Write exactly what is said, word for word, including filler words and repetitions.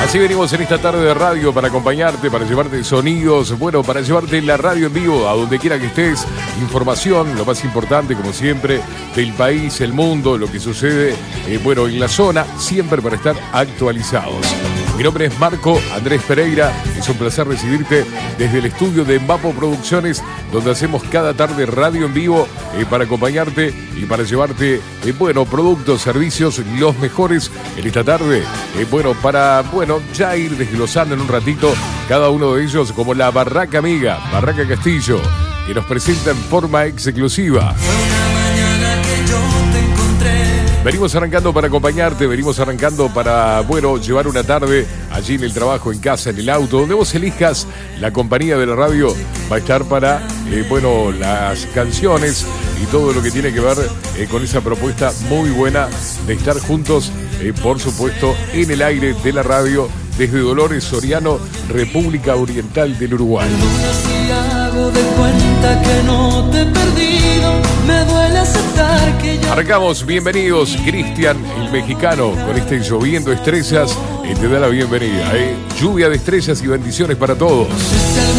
Así venimos en esta tarde de radio para acompañarte, para llevarte sonidos, bueno, para llevarte la radio en vivo a donde quiera que estés, información, lo más importante como siempre, del país, el mundo, lo que sucede, eh, bueno, en la zona, siempre para estar actualizados. Mi nombre es Marco Andrés Pereira, es un placer recibirte desde el estudio de Mapo Producciones, donde hacemos cada tarde radio en vivo eh, para acompañarte y para llevarte, eh, bueno, productos, servicios, los mejores en esta tarde, eh, bueno, para, bueno, ya ir desglosando en un ratito cada uno de ellos, como la Barraca Amiga, Barraca Castillo, que nos presenta en forma exclusiva. Venimos arrancando para acompañarte, venimos arrancando para, bueno, llevar una tarde allí en el trabajo, en casa, en el auto, donde vos elijas la compañía de la radio, va a estar para, eh, bueno, las canciones y todo lo que tiene que ver eh, con esa propuesta muy buena de estar juntos, eh, por supuesto, en el aire de la radio, desde Dolores Soriano, República Oriental del Uruguay. De cuenta que no te he perdido, me duele aceptar que ya... Arrancamos, bienvenidos, Cristian, el mexicano, con este Lloviendo Estrellas, eh, te da la bienvenida, eh. Lluvia de estrellas y bendiciones para todos.